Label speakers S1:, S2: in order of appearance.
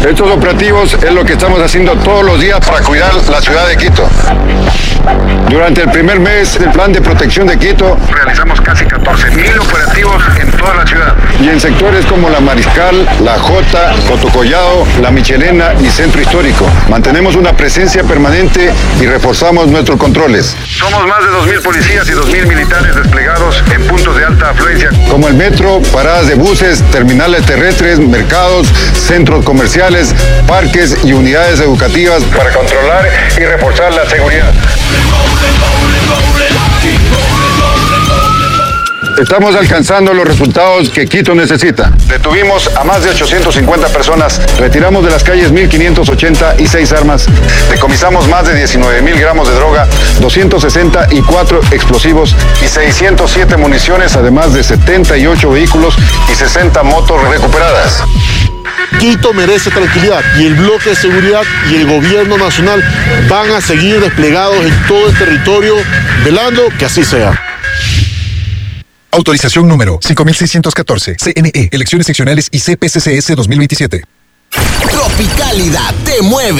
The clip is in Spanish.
S1: Estos operativos es lo que estamos haciendo todos los días para cuidar la ciudad de Quito. Durante el primer mes del plan de protección de Quito, realizamos casi 14.000 operativos en toda la ciudad. Y en sectores como La Mariscal, La Jota, Cotocollado, La Michelena y Centro Histórico. Mantenemos una presencia permanente y reforzamos nuestros controles. Somos más de 2.000 policías y 2.000 militares desplegados en puntos de alta afluencia, como el metro, paradas de buses, terminales terrestres, mercados, centros comerciales, parques y unidades educativas para controlar y reforzar la seguridad. Estamos alcanzando los resultados que Quito necesita. Detuvimos a más de 850 personas, retiramos de las calles 1.586 armas, decomisamos más de 19.000 gramos de droga, 264 explosivos y 607 municiones, además de 78 vehículos y 60 motos recuperadas.
S2: Quito merece tranquilidad y el bloque de seguridad y el gobierno nacional van a seguir desplegados en todo el territorio, velando que así sea.
S3: Autorización número 5614, CNE, Elecciones Seccionales y CPCCS 2027.
S4: Tropicalidad te mueve.